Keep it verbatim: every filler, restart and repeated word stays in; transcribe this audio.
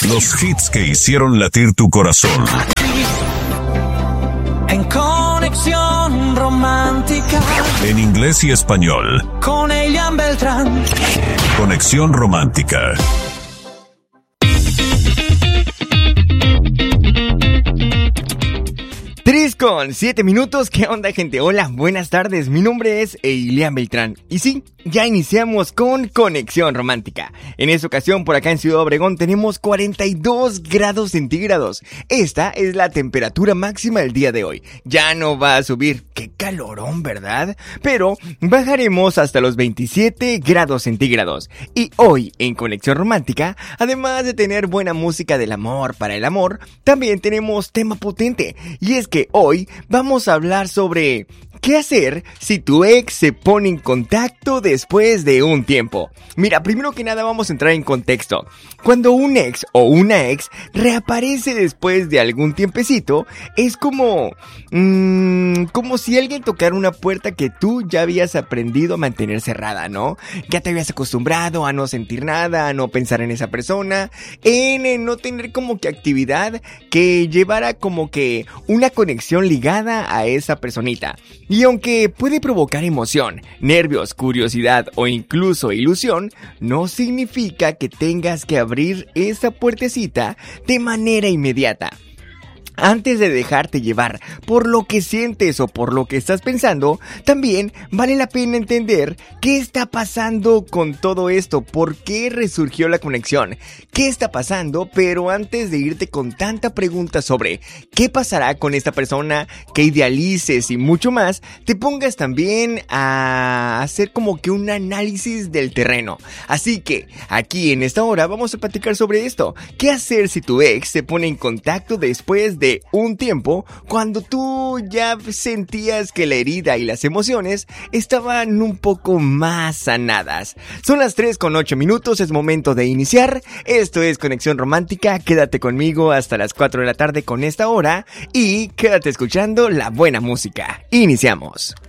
Los hits que hicieron latir tu corazón. En Conexión Romántica. En inglés y español. Con Elian Beltrán. Conexión Romántica. tres con siete minutos, ¿qué onda, gente? Hola, buenas tardes, mi nombre es Elian Beltrán. Y sí, ya iniciamos con Conexión Romántica. En esta ocasión, por acá en Ciudad Obregón, tenemos cuarenta y dos grados centígrados. Esta es la temperatura máxima del día de hoy. Ya no va a subir, qué calorón, ¿verdad? Pero bajaremos hasta los veintisiete grados centígrados. Y hoy, en Conexión Romántica, además de tener buena música del amor para el amor, también tenemos tema potente. Y es que hoy vamos a hablar sobre ¿qué hacer si tu ex se pone en contacto después de un tiempo? Mira, primero que nada vamos a entrar en contexto. Cuando un ex o una ex reaparece después de algún tiempecito, es como... Mmm, como si alguien tocara una puerta que tú ya habías aprendido a mantener cerrada, ¿no? Ya te habías acostumbrado a no sentir nada, a no pensar en esa persona, en, en no tener como que actividad que llevara como que una conexión ligada a esa personita. Y aunque puede provocar emoción, nervios, curiosidad o incluso ilusión, no significa que tengas que abrir esa puertecita de manera inmediata. Antes de dejarte llevar por lo que sientes o por lo que estás pensando, también vale la pena entender qué está pasando con todo esto, por qué resurgió la conexión, qué está pasando, pero antes de irte con tanta pregunta sobre qué pasará con esta persona, que idealices y mucho más, te pongas también a hacer como que un análisis del terreno. Así que aquí en esta hora vamos a platicar sobre esto, qué hacer si tu ex se pone en contacto después de un tiempo, cuando tú ya sentías que la herida y las emociones estaban un poco más sanadas. Son las tres con ocho minutos, es momento de iniciar. Esto es Conexión Romántica, quédate conmigo hasta las cuatro de la tarde con esta hora y quédate escuchando la buena música. Iniciamos.